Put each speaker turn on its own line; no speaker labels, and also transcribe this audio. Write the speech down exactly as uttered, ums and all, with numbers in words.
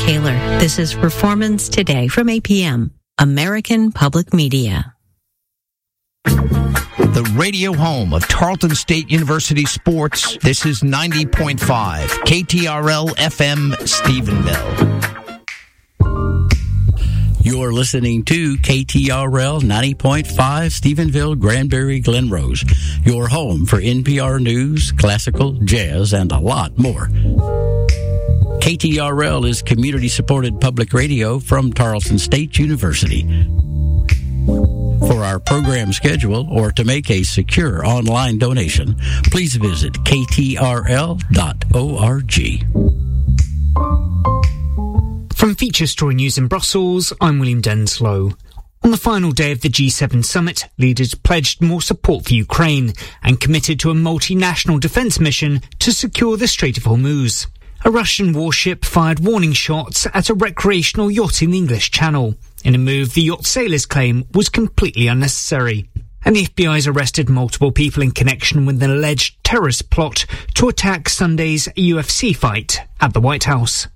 Kaler. This is Performance Today from A P M, American Public Media.
The radio home of Tarleton State University sports. This is ninety point five K T R L F M Stephenville.
You're listening to K T R L ninety point five Stephenville, Granbury, Glen Rose, your home for N P R News, classical, jazz, and a lot more. K T R L is community-supported public radio from Tarleton State University. For our program schedule or to make a secure online donation, please visit k t r l dot org.
From Feature Story News in Brussels, I'm William Denslow. On the final day of the G seven summit, leaders pledged more support for Ukraine and committed to a multinational defence mission to secure the Strait of Hormuz. A Russian warship fired warning shots at a recreational yacht in the English Channel, in a move the yacht sailors claim was completely unnecessary. And the F B I has arrested multiple people in connection with an alleged terrorist plot to attack Sunday's U F C fight at the White House.